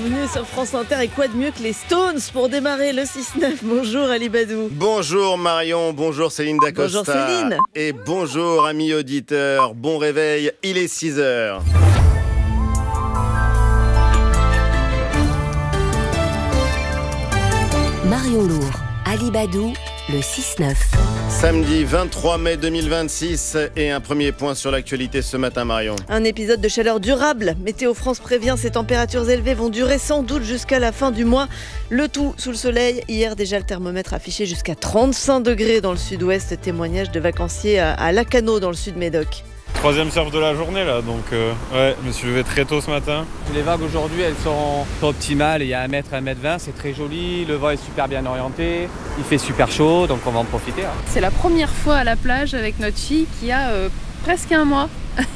bienvenue sur France Inter. Et quoi de mieux que les Stones pour démarrer le 6-9. Bonjour Ali Badou. Bonjour Marion, bonjour Céline Dacosta. Bonjour Céline. Et bonjour amis auditeurs, bon réveil, il est 6h. Marion Lourd, Ali Badou, le 6-9. Samedi 23 mai 2026 et un premier point sur l'actualité ce matin Marion. Un épisode de chaleur durable. Météo France prévient, ces températures élevées vont durer sans doute jusqu'à la fin du mois. Le tout sous le soleil. Hier déjà le thermomètre affichait jusqu'à 35 degrés dans le sud-ouest. Témoignage de vacanciers à Lacanau dans le sud Médoc. Troisième surf de la journée là, donc je me suis levé très tôt ce matin. Les vagues aujourd'hui elles sont optimales, il y a 1 mètre, 1 mètre 20, c'est très joli, le vent est super bien orienté, il fait super chaud donc on va en profiter. C'est la première fois à la plage avec notre fille qui a presque 1 mois.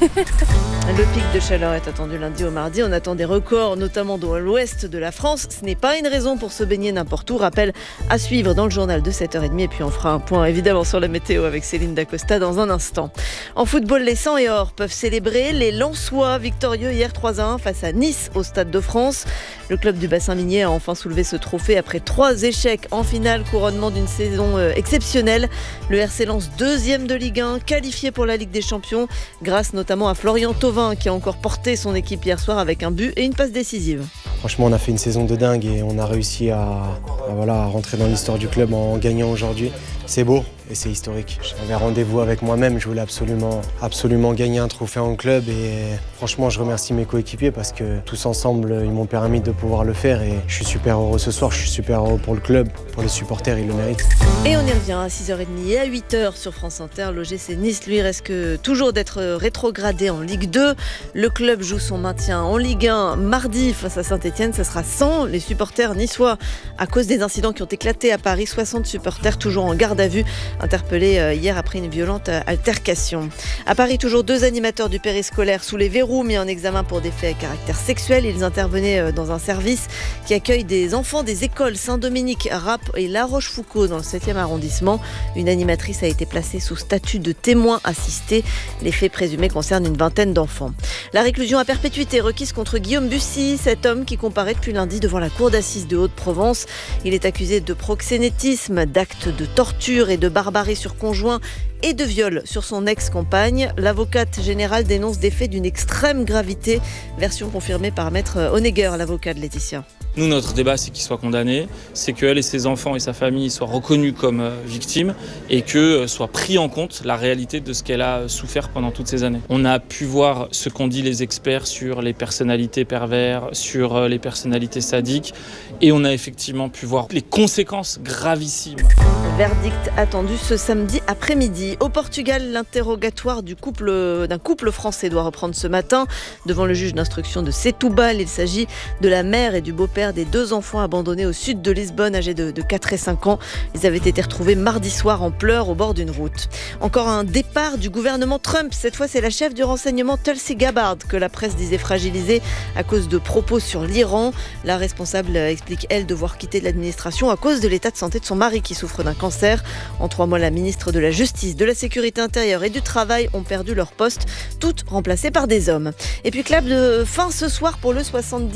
Le pic de chaleur est attendu lundi au mardi. On attend des records, notamment dans l'ouest de la France. Ce n'est pas une raison pour se baigner n'importe où. Rappel à suivre dans le journal de 7h30. Et puis on fera un point évidemment sur la météo avec Céline Dacosta dans un instant. En football, les 100 et or peuvent célébrer. Les Lensois victorieux hier 3-1 face à Nice au Stade de France. Le club du bassin minier a enfin soulevé ce trophée après 3 échecs en finale. Couronnement d'une saison exceptionnelle. Le RC Lens 2e de Ligue 1, qualifié pour la Ligue des Champions grâce notamment à Florian Thauvin qui a encore porté son équipe hier soir avec un but et une passe décisive. Franchement, on a fait une saison de dingue et on a réussi à rentrer dans l'histoire du club en gagnant aujourd'hui. C'est beau et c'est historique. J'avais rendez-vous avec moi-même, je voulais absolument gagner un trophée en club et franchement, je remercie mes coéquipiers parce que tous ensemble, ils m'ont permis de pouvoir le faire et je suis super heureux ce soir, je suis super heureux pour le club, pour les supporters, ils le méritent. Et on y revient à 6h30 et à 8h sur France Inter. L'OGC Nice, lui, risque toujours d'être rétrogradé en Ligue 2. Le club joue son maintien en Ligue 1 mardi face à Saint-Etienne. Ça sera sans les supporters niçois à cause des incidents qui ont éclaté à Paris. 60 supporters toujours en garde à vue, interpellés hier après une violente altercation. À Paris, toujours 2 animateurs du périscolaire sous les verrous mis en examen pour des faits à caractère sexuel. Ils intervenaient dans un service qui accueille des enfants des écoles Saint-Dominique, Rapp et La Rochefoucauld dans le 7e arrondissement. Une animatrice a été placée sous statut de témoin assisté. Les faits présumés concernent une vingtaine d'enfants. La réclusion à perpétuité requise contre Guillaume Bussy, cet homme qui comparaît depuis lundi devant la cour d'assises de Haute-Provence. Il est accusé de proxénétisme, d'actes de torture et de barbarie sur conjoint et de viol sur son ex-compagne. L'avocate générale dénonce des faits d'une extrême gravité. Version confirmée par Maître Honegger, l'avocat de Laetitia. Nous, notre débat, c'est qu'il soit condamné, c'est qu'elle et ses enfants et sa famille soient reconnus comme victimes et que soit pris en compte la réalité de ce qu'elle a souffert pendant toutes ces années. On a pu voir ce qu'ont dit les experts sur les personnalités pervers, sur les personnalités sadiques et on a effectivement pu voir les conséquences gravissimes. Verdict attendu ce samedi après-midi. Au Portugal, l'interrogatoire d'un couple français doit reprendre ce matin devant le juge d'instruction de Setúbal. Il s'agit de la mère et du beau-père des 2 enfants abandonnés au sud de Lisbonne, âgés de 4 et 5 ans. Ils avaient été retrouvés mardi soir en pleurs au bord d'une route. Encore un départ du gouvernement Trump. Cette fois, c'est la chef du renseignement Tulsi Gabbard que la presse disait fragilisée à cause de propos sur l'Iran. La responsable explique, elle, devoir quitter l'administration à cause de l'état de santé de son mari qui souffre d'un cancer. En 3 mois, la ministre de la Justice, de la Sécurité intérieure et du Travail ont perdu leur poste, toutes remplacées par des hommes. Et puis clap de fin ce soir pour le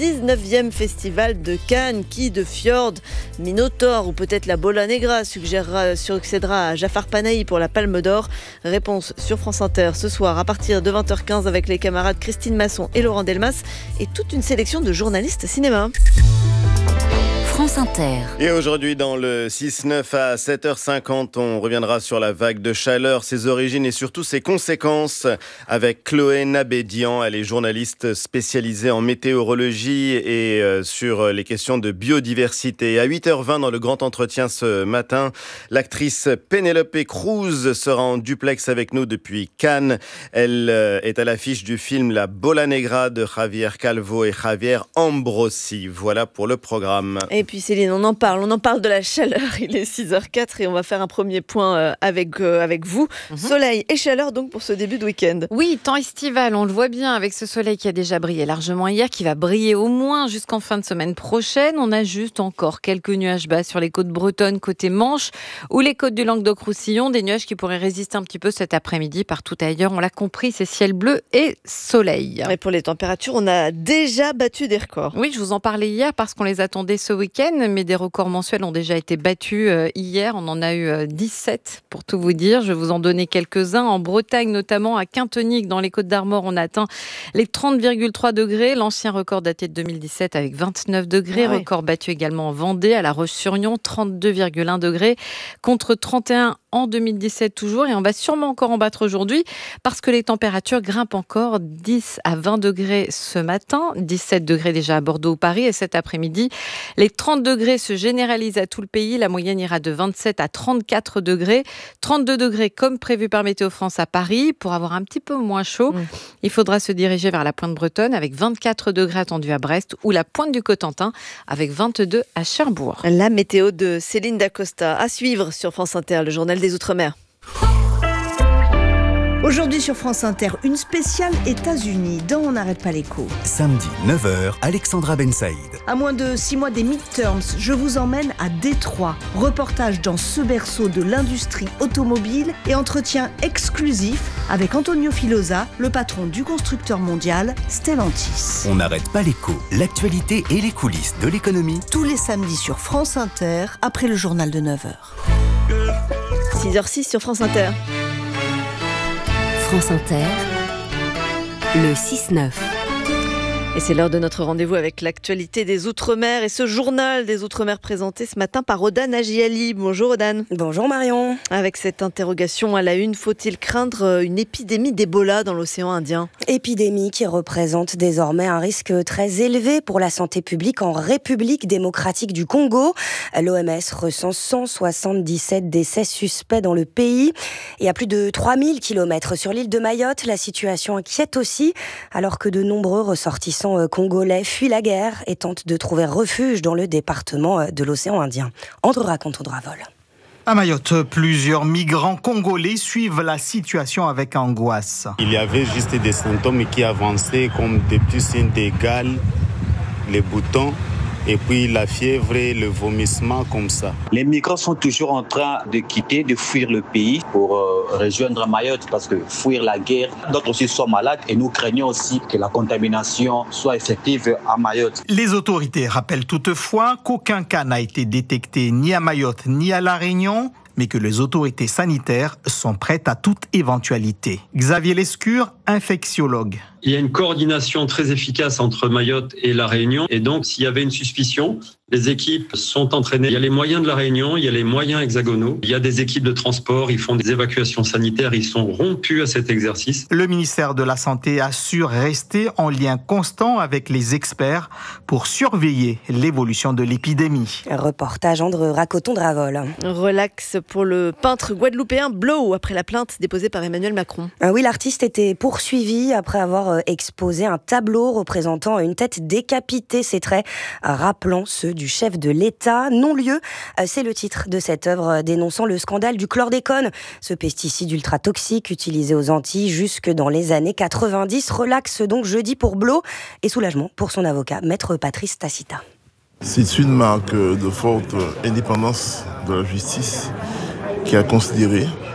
79e festival de Cannes, qui de Fjord, Minotaur ou peut-être la Bola Negra succédera à Jafar Panahi pour la Palme d'Or. Réponse sur France Inter ce soir à partir de 20h15 avec les camarades Christine Masson et Laurent Delmas et toute une sélection de journalistes cinéma. France Inter. Et aujourd'hui, dans le 6-9 à 7h50, on reviendra sur la vague de chaleur, ses origines et surtout ses conséquences avec Chloé Nabédian. Elle est journaliste spécialisée en météorologie et sur les questions de biodiversité. À 8h20, dans le grand entretien ce matin, l'actrice Penélope Cruz sera en duplex avec nous depuis Cannes. Elle est à l'affiche du film La Bola Negra de Javier Calvo et Javier Ambrosi. Voilà pour le programme. Et puis Céline, on en parle de la chaleur. Il est 6h04 et on va faire un premier point avec vous. Soleil et chaleur donc pour ce début de week-end. Oui, temps estival, on le voit bien avec ce soleil qui a déjà brillé largement hier, qui va briller au moins jusqu'en fin de semaine prochaine. On a juste encore quelques nuages bas sur les côtes bretonnes, côté Manche, ou les côtes du Languedoc-Roussillon, des nuages qui pourraient résister un petit peu cet après-midi. Partout ailleurs, on l'a compris, c'est ciel bleu et soleil. Et pour les températures, on a déjà battu des records. Oui, je vous en parlais hier parce qu'on les attendait ce week-end, mais des records mensuels ont déjà été battus hier. On en a eu 17 pour tout vous dire. Je vais vous en donner quelques-uns. En Bretagne, notamment à Quintonique, dans les Côtes-d'Armor, on a atteint les 30,3 degrés. L'ancien record daté de 2017 avec 29 degrés. Ouais. Record battu également en Vendée, à La Roche-sur-Yon, 32,1 degrés contre 31 en 2017 toujours. Et on va sûrement encore en battre aujourd'hui parce que les températures grimpent encore 10 à 20 degrés ce matin, 17 degrés déjà à Bordeaux ou Paris. Et cet après-midi, les 30 degrés se généralisent à tout le pays. La moyenne ira de 27 à 34 degrés. 32 degrés comme prévu par Météo France à Paris. Pour avoir un petit peu moins chaud, il faudra se diriger vers la pointe bretonne avec 24 degrés attendus à Brest ou la pointe du Cotentin avec 22 à Cherbourg. La météo de Céline Dacosta à suivre sur France Inter, le journal des Outre-mer. Aujourd'hui sur France Inter, une spéciale États-Unis dans On n'arrête pas l'écho. Samedi 9h, Alexandra Ben Saïd. À moins de 6 mois des midterms, je vous emmène à Détroit. Reportage dans ce berceau de l'industrie automobile et entretien exclusif avec Antonio Filosa, le patron du constructeur mondial Stellantis. On n'arrête pas l'écho, l'actualité et les coulisses de l'économie. Tous les samedis sur France Inter, après le journal de 9h. 6h06 sur France Inter. France Inter, le 6-9. Et c'est l'heure de notre rendez-vous avec l'actualité des Outre-mer et ce journal des Outre-mer présenté ce matin par Odan Agiali. Bonjour Odan. Bonjour Marion. Avec cette interrogation à la une, faut-il craindre une épidémie d'Ebola dans l'océan Indien ? Épidémie qui représente désormais un risque très élevé pour la santé publique en République démocratique du Congo. L'OMS recense 177 décès suspects dans le pays. Et à plus de 3000 km sur l'île de Mayotte, la situation inquiète aussi, alors que de nombreux ressortissants congolais fuient la guerre et tentent de trouver refuge dans le département de l'océan Indien. André raconte Audravol. À Mayotte, plusieurs migrants congolais suivent la situation avec angoisse. Il y avait juste des symptômes qui avançaient comme des petits signes de gale, les boutons et puis la fièvre et le vomissement comme ça. Les migrants sont toujours en train de quitter, de fuir le pays pour rejoindre Mayotte parce que fuir la guerre, d'autres aussi sont malades et nous craignons aussi que la contamination soit effective à Mayotte. Les autorités rappellent toutefois qu'aucun cas n'a été détecté ni à Mayotte ni à La Réunion, mais que les autorités sanitaires sont prêtes à toute éventualité. Xavier Lescure, infectiologue. Il y a une coordination très efficace entre Mayotte et La Réunion. Et donc, s'il y avait une suspicion, les équipes sont entraînées. Il y a les moyens de La Réunion, il y a les moyens hexagonaux. Il y a des équipes de transport, ils font des évacuations sanitaires, ils sont rompus à cet exercice. Le ministère de la Santé assure rester en lien constant avec les experts pour surveiller l'évolution de l'épidémie. Reportage André Racoton-Dravol. Relax pour le peintre guadeloupéen Blow après la plainte déposée par Emmanuel Macron. Oui, l'artiste était poursuivi après avoir exposé un tableau représentant une tête décapitée, ses traits rappelant ceux du chef de l'État. Non-lieu, c'est le titre de cette œuvre dénonçant le scandale du chlordécone, ce pesticide ultra toxique utilisé aux Antilles jusque dans les années 90. Relax donc jeudi pour Blow et soulagement pour son avocat, maître Patrice Tacita. C'est une marque de forte indépendance de la justice qui a considéré